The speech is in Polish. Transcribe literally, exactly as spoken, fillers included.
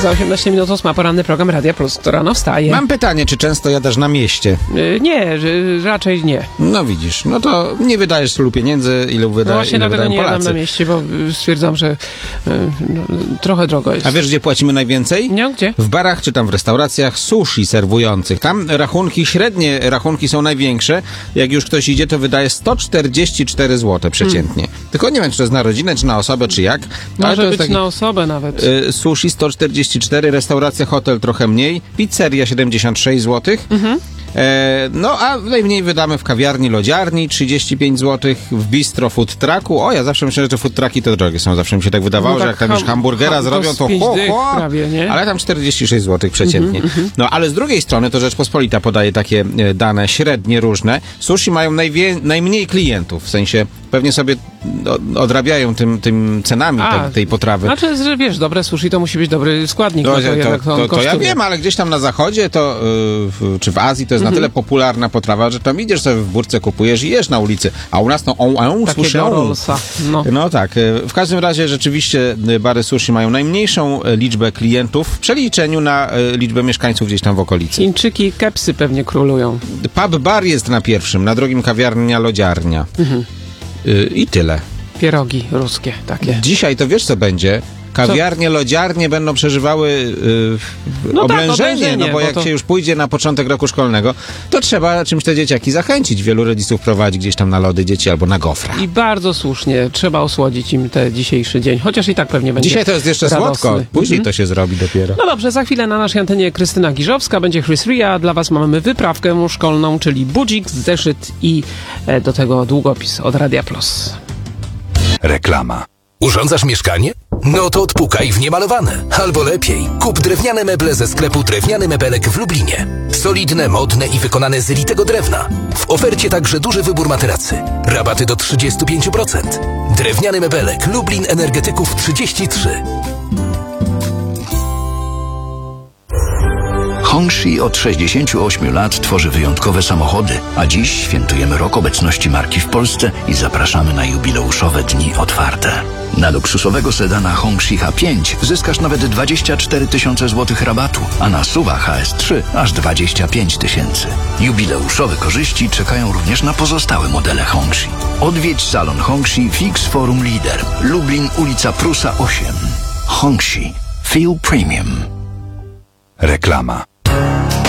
Za osiemnaście minut ósma, poranny program Radia Plus. To rano wstaje. Mam pytanie, czy często jadasz na mieście? Yy, nie, że, raczej nie. No widzisz, no to nie wydajesz tylu pieniędzy, ile, wyda, no właśnie ile dlatego wydają nie Polacy. jadam na mieście, bo stwierdzam, że yy, no, trochę drogo jest. A wiesz, gdzie płacimy najwięcej? Nie, gdzie? W barach czy tam w restauracjach sushi serwujących. Tam rachunki, średnie rachunki są największe. Jak już ktoś idzie, to wydaje sto czterdzieści cztery złote przeciętnie. Hmm. Tylko nie wiem, czy to jest na rodzinę, czy na osobę, czy jak. Może to jest być taki, na osobę nawet. Y, sushi sto czterdzieści cztery, restauracja, hotel trochę mniej, pizzeria siedemdziesiąt sześć złotych. Mhm. E, no a najmniej wydamy w kawiarni, lodziarni trzydzieści pięć złotych, w bistro, food trucku. O, ja zawsze myślałem, że te food trucki to drogie są. Zawsze mi się tak wydawało, no że tak jak tam ham, już hamburgera ham, zrobią, to ho, ho, prawie, nie? ale tam czterdzieści sześć złotych przeciętnie. Mm-hmm. No ale z drugiej strony to Rzeczpospolita podaje takie e, dane średnie, różne. Sushi mają najwie, najmniej klientów, w sensie pewnie sobie odrabiają tym, tym cenami A, tej, tej potrawy. Znaczy, że wiesz, dobre sushi to musi być dobry składnik. No, no to, to, jednak to, to, to ja wiem, ale gdzieś tam na zachodzie to, yy, czy w Azji to jest mm-hmm. na tyle popularna potrawa, że tam idziesz sobie w burce, kupujesz i jesz na ulicy. A u nas to on, on, sushi, on. No. no tak. W każdym razie rzeczywiście bary sushi mają najmniejszą liczbę klientów w przeliczeniu na liczbę mieszkańców gdzieś tam w okolicy. Chińczyki, kepsy pewnie królują. Pub bar jest na pierwszym, na drugim kawiarnia, lodziarnia. Mhm. Yy, I tyle. Pierogi ruskie takie. Dzisiaj to wiesz, co będzie? Kawiarnie, co? Lodziarnie będą przeżywały yy, no oblężenie, tak, oblężenie, no bo, bo jak to... się już pójdzie na początek roku szkolnego, to trzeba czymś te dzieciaki zachęcić. Wielu rodziców prowadzi gdzieś tam na lody dzieci albo na gofra. I bardzo słusznie, trzeba osłodzić im ten dzisiejszy dzień, chociaż i tak pewnie będzie Dzisiaj to jest jeszcze radosny. Słodko, później mm-hmm. to się zrobi dopiero. No dobrze, za chwilę na naszej antenie Krystyna Giżowska, będzie Chris Ria, dla was mamy wyprawkę szkolną, czyli budzik, zeszyt i e, do tego długopis od Radia Plus. Reklama. Urządzasz mieszkanie? No to odpukaj w niemalowane. Albo lepiej, kup drewniane meble ze sklepu Drewniany Mebelek w Lublinie. Solidne, modne i wykonane z litego drewna. W ofercie także duży wybór materacy. Rabaty do trzydzieści pięć procent. Drewniany Mebelek, Lublin Energetyków trzydzieści trzy. Hongshi od sześćdziesięciu ośmiu lat tworzy wyjątkowe samochody, a dziś świętujemy rok obecności marki w Polsce i zapraszamy na jubileuszowe dni otwarte. Na luksusowego sedana Hongshi H pięć zyskasz nawet dwadzieścia cztery tysiące złotych rabatu, a na SUV-a H S trzy aż dwadzieścia pięć tysięcy. Jubileuszowe korzyści czekają również na pozostałe modele Hongshi. Odwiedź salon Hongshi Fix Forum Lider, Lublin, ulica Prusa osiem. Hongshi. Feel Premium. Reklama.